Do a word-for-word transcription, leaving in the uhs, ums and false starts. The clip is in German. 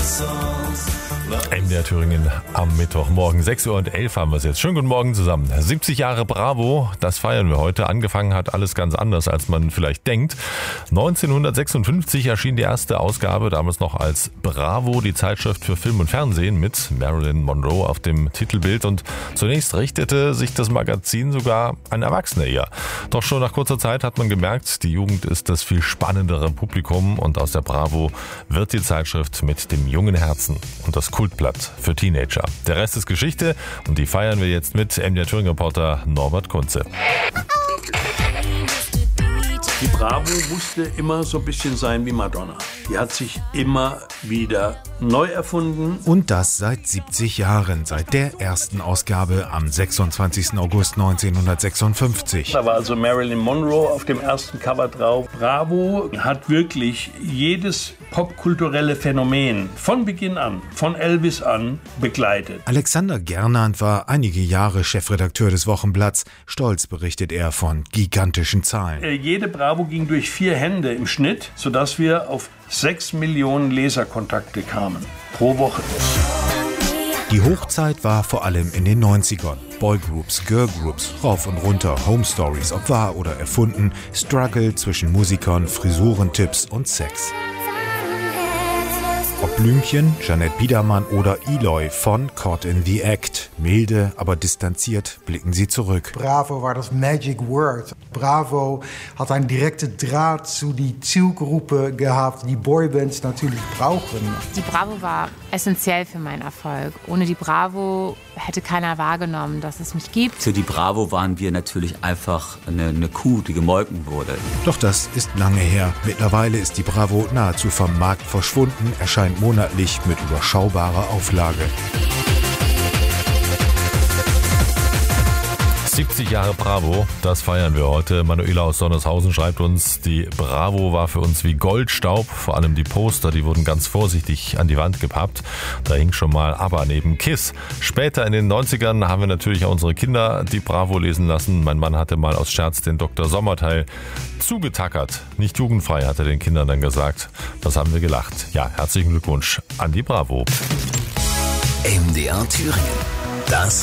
M D R Thüringen am Mittwochmorgen. sechs Uhr und elf haben wir es jetzt. Schönen guten Morgen zusammen. siebzig Jahre Bravo, das feiern wir heute. Angefangen hat alles ganz anders, als man vielleicht denkt. neunzehnhundertsechsundfünfzig erschien die erste Ausgabe, damals noch als Bravo, die Zeitschrift für Film und Fernsehen mit Marilyn Monroe auf dem Titelbild. Und zunächst richtete sich das Magazin sogar an Erwachsene eher. Doch schon nach kurzer Zeit hat man gemerkt, die Jugend ist das viel spannendere Publikum und aus der Bravo wird die Zeitschrift mit dem jungen Herzen und das Kultblatt für Teenager. Der Rest ist Geschichte und die feiern wir jetzt mit M D R Thüringen-Reporter Norbert Kunze. Die Bravo musste immer so ein bisschen sein wie Madonna. Die hat sich immer wieder neu erfunden. Und das seit siebzig Jahren, seit der ersten Ausgabe am sechsundzwanzigsten August neunzehnhundertsechsundfünfzig. Da war also Marilyn Monroe auf dem ersten Cover drauf. Bravo hat wirklich jedes popkulturelle Phänomen von Beginn an, von Elvis an, begleitet. Alexander Gernand war einige Jahre Chefredakteur des Wochenblatts. Stolz berichtet er von gigantischen Zahlen. Äh, jede Bravo ging durch vier Hände im Schnitt, sodass wir auf sechs Millionen Leserkontakte kamen pro Woche. Die Hochzeit war vor allem in den neunzigern. Boygroups, Girlgroups, rauf und runter, Home Stories, ob wahr oder erfunden, Struggle zwischen Musikern, Frisurentipps und Sex. Ob Blümchen, Jeanette Biedermann oder Eloy von Caught in the Act. Milde, aber distanziert blicken sie zurück. Bravo war das Magic Word. Bravo hat einen direkten Draht zu die Zielgruppe gehabt, die Boybands natürlich brauchen. Die Bravo war essentiell für meinen Erfolg. Ohne die Bravo hätte keiner wahrgenommen, dass es mich gibt. Für die Bravo waren wir natürlich einfach eine, eine Kuh, die gemolken wurde. Doch das ist lange her. Mittlerweile ist die Bravo nahezu vom Markt verschwunden, erscheint monatlich mit überschaubarer Auflage. siebzig Jahre Bravo, das feiern wir heute. Manuela aus Sonnershausen schreibt uns, die Bravo war für uns wie Goldstaub. Vor allem die Poster, die wurden ganz vorsichtig an die Wand gepappt. Da hing schon mal ABBA neben Kiss. Später in den neunzigern haben wir natürlich auch unsere Kinder die Bravo lesen lassen. Mein Mann hatte mal aus Scherz den Doktor Sommerteil zugetackert. Nicht jugendfrei, hat er den Kindern dann gesagt. Das haben wir gelacht. Ja, herzlichen Glückwunsch an die Bravo. M D R Thüringen. Das